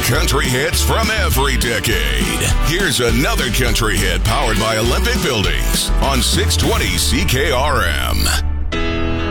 country hits from every decade. Here's another country hit powered by Olympic Buildings on 620 CKRM.